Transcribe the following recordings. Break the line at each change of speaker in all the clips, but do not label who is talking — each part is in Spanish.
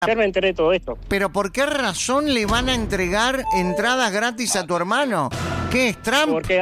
Ayer me enteré de todo esto.
¿Pero por qué razón le van a entregar entradas gratis a tu hermano? ¿Qué es, Trump?
Porque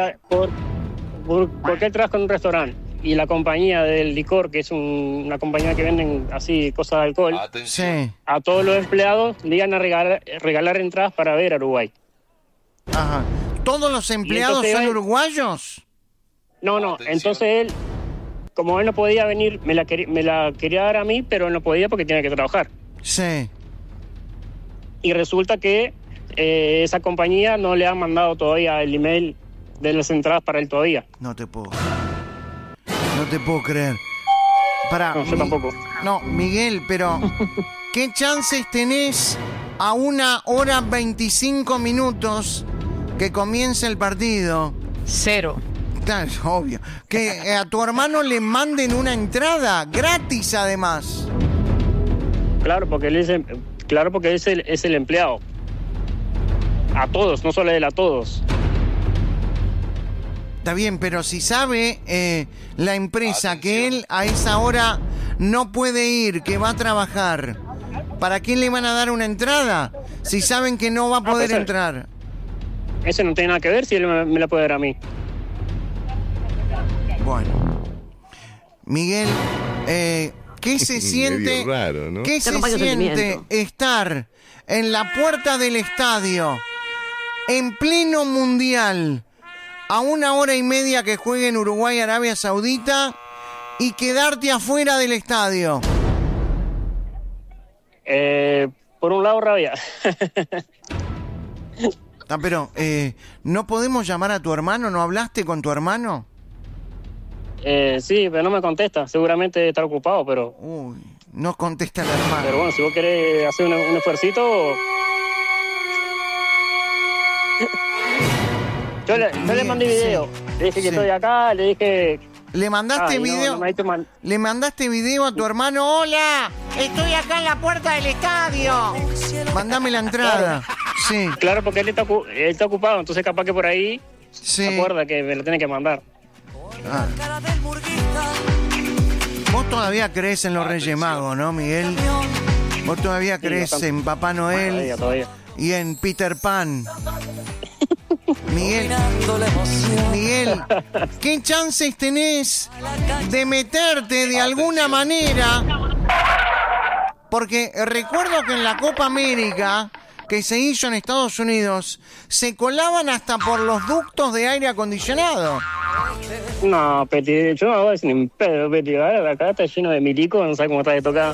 él trabaja en un restaurante y la compañía del licor, que es una compañía que venden así cosas de alcohol,
Sí.
a todos los empleados le iban a regalar entradas para ver a Uruguay.
Ajá. ¿Todos los empleados son uruguayos?
No, entonces él, como él no podía venir, me la quería dar a mí, pero él no podía porque tenía que trabajar.
Sí.
Y resulta que esa compañía no le ha mandado todavía el email de las entradas para él todavía.
No te puedo creer.
No, yo tampoco.
No, Miguel, pero ¿qué chances tenés a 1:25 que comience el partido?
0.
Claro, obvio. Que a tu hermano le manden una entrada gratis, además.
Claro, porque él es el empleado. A todos, no solo a él, a todos.
Está bien, pero si sabe la empresa que él a esa hora no puede ir, que va a trabajar, ¿para qué le van a dar una entrada? Si saben que no va a poder entrar.
Eso no tiene nada que ver si él me la puede dar a mí.
Bueno. Miguel, ¿qué se siente?
Raro, ¿no?
¿Qué se siente estar en la puerta del estadio en pleno mundial a 1:30 que juegue en Uruguay, Arabia Saudita, y quedarte afuera del estadio?
Por un lado, rabia.
Pero, ¿no podemos llamar a tu hermano? ¿No hablaste con tu hermano?
Sí, pero no me contesta. Seguramente está ocupado, pero...
Uy, no contesta el hermano.
Pero bueno, si vos querés hacer un esfuercito... Yo le mandé video. Le dije que estoy acá, le dije...
¿Le mandaste video? ¿Le mandaste video a tu hermano? ¡Hola! ¡Estoy acá en la puerta del estadio! Mándame la entrada. Sí.
Claro, porque él está ocupado, entonces capaz que por ahí se acuerda que me lo tiene que mandar.
Ah. Vos todavía crees en los Reyes Magos, ¿no, Miguel? Vos todavía crees en Papá Noel y en Peter Pan. Miguel, ¿qué chances tenés de meterte de alguna manera? Porque recuerdo que en la Copa América que se hizo en Estados Unidos se colaban hasta por los ductos de aire acondicionado.
No, Peti, yo no hago eso ni un pedo, Peti. Ahora acá está lleno de milicos, no sabes cómo está de tocar.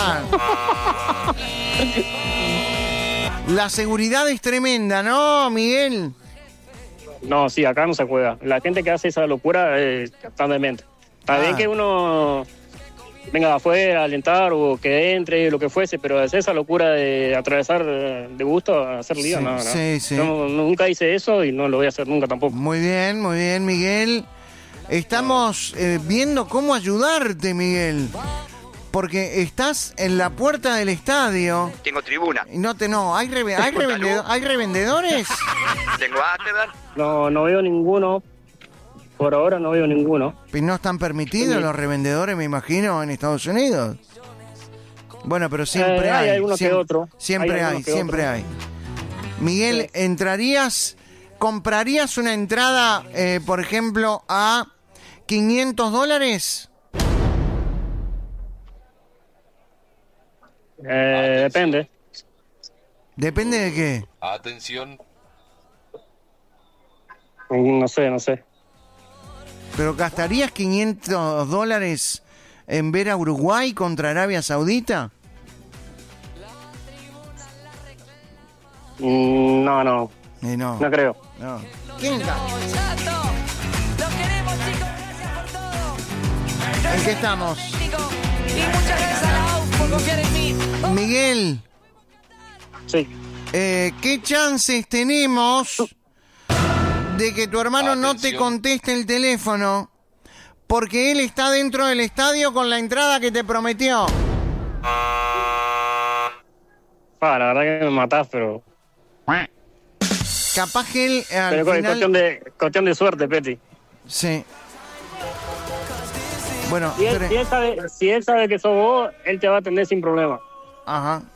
La seguridad es tremenda, ¿no, Miguel?
No, sí, acá no se juega. La gente que hace esa locura está demente. Está bien que uno venga de afuera a alentar o que entre, lo que fuese, pero hacer esa locura de atravesar de gusto a hacer lío, no.
Sí.
Yo nunca hice eso y no lo voy a hacer nunca tampoco.
Muy bien, Miguel. Estamos viendo cómo ayudarte, Miguel. Porque estás en la puerta del estadio.
Tengo tribuna.
¿Hay revendedores?
Tengo Afterburn.
No veo ninguno. Por ahora no veo ninguno.
¿Pero no están permitidos los revendedores, me imagino, en Estados Unidos? Bueno, pero siempre hay.
Hay alguno que otro.
Siempre hay. Miguel, ¿comprarías una entrada, por ejemplo, a $500?
Depende.
¿Depende de qué?
Atención.
No sé.
¿Pero gastarías $500 en ver a Uruguay contra Arabia Saudita?
No.
No
creo.
No. ¿Quién gana? ¿En qué estamos?
Y muchas gracias a la AUF por confiar en mí.
Miguel.
Sí.
¿Qué chances tenemos de que tu hermano no te conteste el teléfono porque él está dentro del estadio con la entrada que te prometió?
La verdad que me matás, pero...
Capaz que él
pero final... cuestión de suerte, Peti.
Sí. Bueno,
si él sabe que sos vos, él te va a atender sin problema.
Ajá.